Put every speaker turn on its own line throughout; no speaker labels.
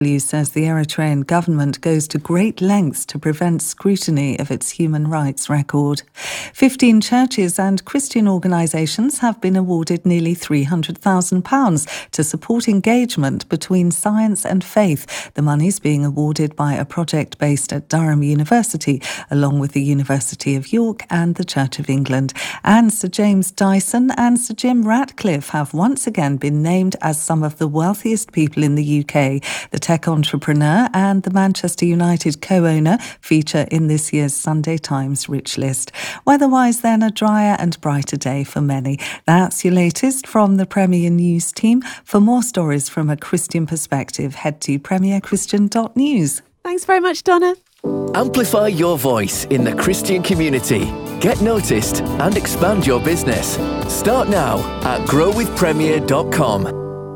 says the Eritrean government goes to great lengths to prevent scrutiny of its human rights record. 15 churches and Christian organisations have been awarded nearly £300,000 to support engagement between science and faith. The money's being awarded by a project based at Durham University, along with the University of York and the Church of England. And Sir James Dyson and Sir Jim Ratcliffe have once again been named as some of the wealthiest people in the UK. The tech entrepreneur and the Manchester United co-owner feature in this year's Sunday Times Rich List. Weather-wise then, a drier and brighter day for many. That's your latest from the Premier News team. For more stories from a Christian perspective, head to premierchristian.news.
Thanks very much, Donna.
Amplify your voice in the Christian community. Get noticed and expand your business. Start now at growwithpremier.com.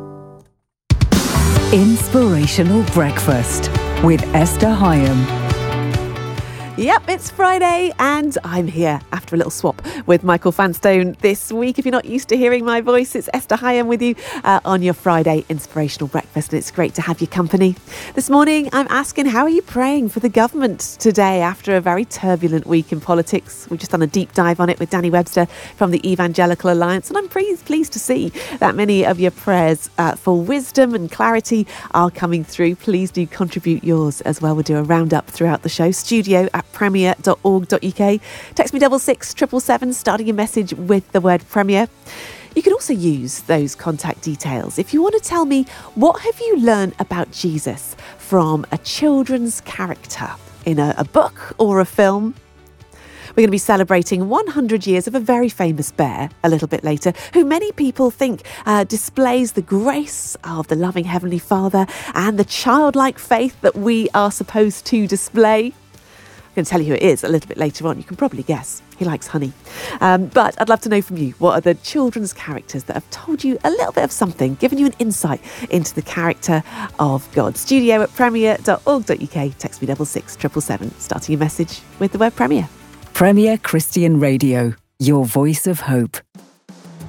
Inspirational Breakfast with Esther Hyam.
Yep, it's Friday and I'm here after a little swap with Michael Vanstone this week. If you're not used to hearing my voice, it's Esther Hyam with you on your Friday Inspirational Breakfast, and it's great to have your company. This morning I'm asking, how are you praying for the government today after a very turbulent week in politics? We've just done a deep dive on it with Danny Webster from the Evangelical Alliance, and I'm pleased to see that many of your prayers for wisdom and clarity are coming through. Please do contribute yours as well. We'll do a roundup throughout the show. Studio at premier.org.uk. Text me 66777, starting your message with the word Premier. You can also use those contact details if you want to tell me, what have you learned about Jesus from a children's character in a book or a film? We're going to be celebrating 100 years of a very famous bear a little bit later, who many people think displays the grace of the loving Heavenly Father and the childlike faith that we are supposed to display. I'm going to tell you who it is a little bit later on. You can probably guess. He likes honey. But I'd love to know from you, what are the children's characters that have told you a little bit of something, given you an insight into the character of God? Studio at premier.org.uk. Text me 66777, starting your message with the word Premier.
Premier Christian Radio, your voice of hope.